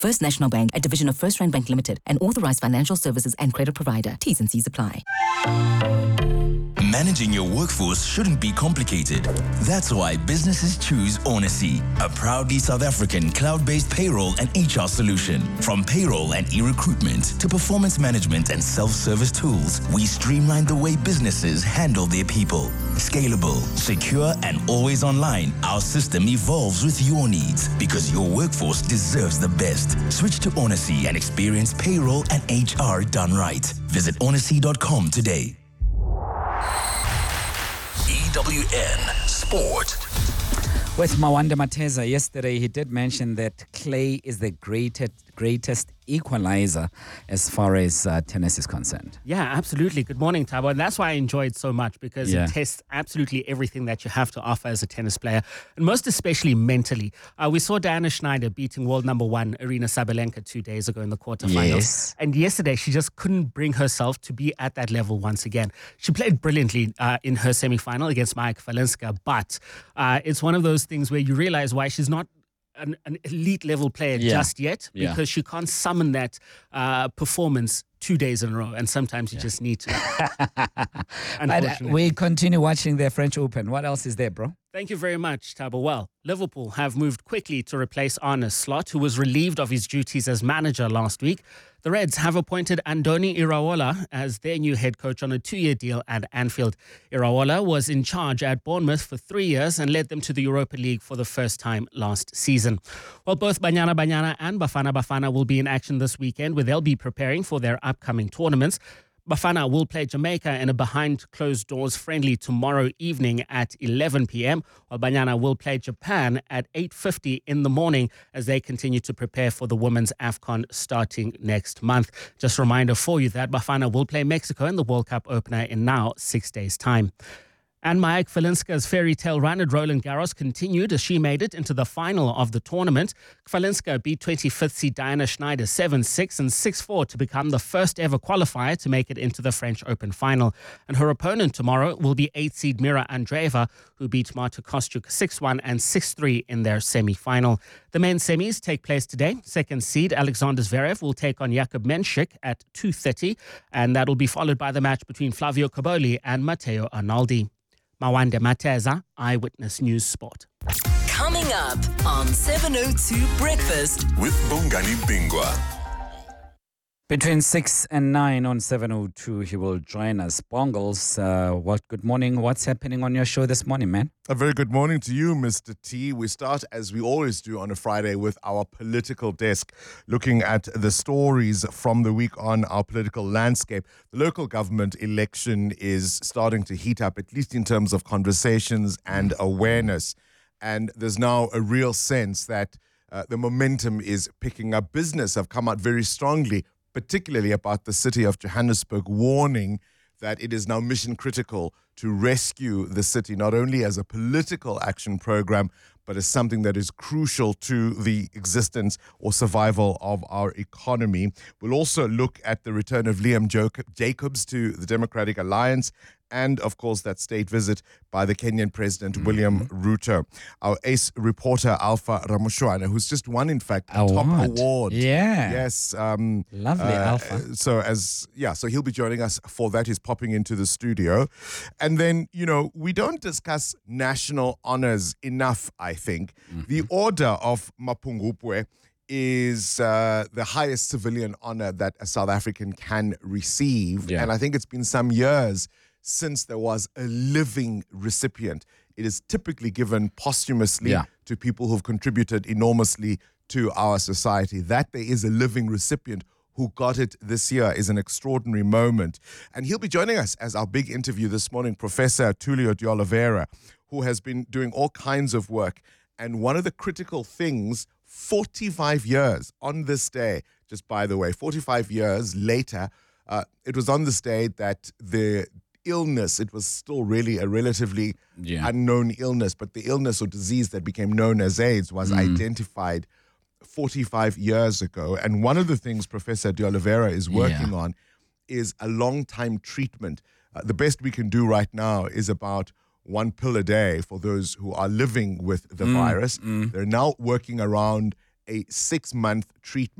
First National Bank, a division of First Rand Bank Limited, an authorized financial services and credit provider. T's and C's apply. Managing your workforce shouldn't be complicated. That's why businesses choose Onacy, a proudly South African cloud-based payroll and HR solution. From payroll and e-recruitment to performance management and self-service tools, we streamline the way businesses handle their people. Scalable, secure, and always online, our system evolves with your needs because your workforce deserves the best. Switch to Onacy and experience payroll and HR done right. Visit onacy.com today. EWN Sport. With Mawande Mateza, yesterday he did mention that clay is the greatest equalizer as far as tennis is concerned. Yeah, absolutely. Good morning, Thabo. And that's why I enjoy it so much, because it tests absolutely everything that you have to offer as a tennis player, and most especially mentally. We saw Diana Schneider beating world number one Aryna Sabalenka 2 days ago in the quarterfinals. Yes. And yesterday, she just couldn't bring herself to be at that level once again. She played brilliantly in her semi-final against Maja Kalinska, but it's one of those things where you realize why she's not an elite level player just yet, because she can't summon that performance 2 days in a row, and sometimes you just need to. But we continue watching the French Open. What else is there, bro? Thank you very much, Thabo. Well, Liverpool have moved quickly to replace Arne Slot, who was relieved of his duties as manager last week. The Reds have appointed Andoni Iraola as their new head coach on a 2-year deal at Anfield. Iraola was in charge at Bournemouth for 3 years and led them to the Europa League for the first time last season. Well, both Banyana Banyana and Bafana Bafana will be in action this weekend, where they'll be preparing for their upcoming tournaments. Bafana will play Jamaica in a behind-closed-doors friendly tomorrow evening at 11 p.m, while Banyana will play Japan at 8:50 in the morning as they continue to prepare for the Women's AFCON starting next month. Just a reminder for you that Bafana will play Mexico in the World Cup opener in now 6 days' time. And Maja Kalinska's fairy tale run at Roland Garros continued as she made it into the final of the tournament. Kalinska beat 25th seed Diana Schneider 7-6 and 6-4 to become the first ever qualifier to make it into the French Open final. And her opponent tomorrow will be 8th seed Mira Andreeva, who beat Marta Kostyuk 6-1 and 6-3 in their semi-final. The men's semis take place today. Second seed Alexander Zverev will take on Jakub Menšik at 2:30, and that will be followed by the match between Flavio Cobolli and Matteo Arnaldi. Mawande Mateza, Eyewitness News Sport. Coming up on 702 Breakfast with Bongani Bingwa. Between 6 and 9 on 702, he will join us. Bongles, good morning. What's happening on your show this morning, man? A very good morning to you, Mr. T. We start, as we always do on a Friday, with our political desk, looking at the stories from the week on our political landscape. The local government election is starting to heat up, at least in terms of conversations and awareness. And there's now a real sense that the momentum is picking up. Business have come out very strongly, particularly about the city of Johannesburg, warning that it is now mission critical to rescue the city, not only as a political action program, but as something that is crucial to the existence or survival of our economy. We'll also look at the return of Liam Jacobs to the Democratic Alliance, and, of course, that state visit by the Kenyan President, William Ruto. Our ace reporter, Alpha Ramushwana, who's just won, in fact, a top award. Yeah. Yes. Lovely, Alpha. So he'll be joining us for that. He's popping into the studio. And then, we don't discuss national honors enough, I think. The Order of Mapungubwe is the highest civilian honor that a South African can receive. Yeah. And I think it's been some years since there was a living recipient. It is typically given posthumously to people who've contributed enormously to our society. That there is a living recipient who got it this year is an extraordinary moment. And he'll be joining us as our big interview this morning, Professor Tulio de Oliveira, who has been doing all kinds of work. And one of the critical things, 45 years on this day, just by the way, 45 years later, it was on this day that the illness, it was still really a relatively unknown illness, but the illness or disease that became known as AIDS was identified 45 years ago. And one of the things Professor de Oliveira is working on is a long-time treatment. The best we can do right now is about 1 pill a day for those who are living with the virus. They're now working around a 6-month treatment.